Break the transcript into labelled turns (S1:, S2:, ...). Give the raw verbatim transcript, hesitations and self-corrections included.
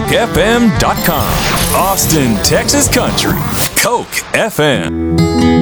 S1: F M dot com. Austin, Texas Country. Coke F M.